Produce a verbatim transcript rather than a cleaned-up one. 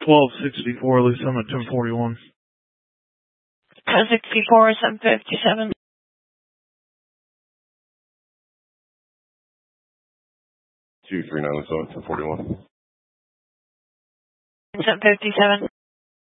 twelve sixty-four, Lisa, I'm at ten forty-one. ten sixty-four, seven fifty-seven. two three nine, Lisa, ten forty-one. seven fifty-seven.